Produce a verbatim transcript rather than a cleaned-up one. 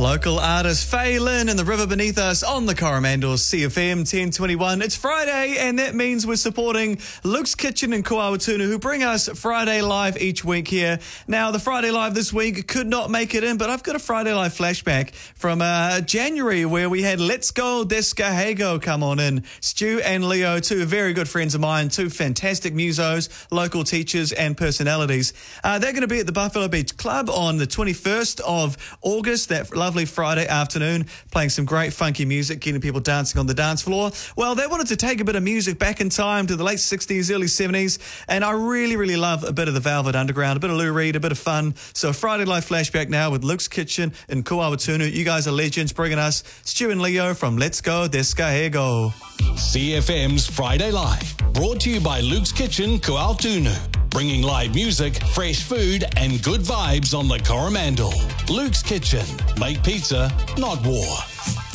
Local artist Faye Lynn and the River Beneath Us on the Coromandel C F M ten twenty-one. It's Friday, and that means we're supporting Luke's Kitchen in Kuawatunu, who bring us Friday Live each week here. Now, the Friday Live this week could not make it in, but I've got a Friday Live flashback from uh, January where we had Let's Go Descahego come on in. Stu and Leo, two very good friends of mine, two fantastic musos, local teachers and personalities. Uh, they're going to be at the Buffalo Beach Club on the twenty-first of August, that lovely Friday afternoon, playing some great funky music, getting people dancing on the dance floor. Well, they wanted to take a bit of music back in time to the late sixties, early seventies, and I really, really love a bit of the Velvet Underground, a bit of Lou Reed, a bit of fun. So Friday Live flashback now with Luke's Kitchen in Kuawatunu. You guys are legends, bringing us Stu and Leo from Let's Go Descahego. C F M's Friday Live, brought to you by Luke's Kitchen, Kuawatunu. Bringing live music, fresh food and good vibes on the Coromandel. Luke's Kitchen. Make pizza, not war.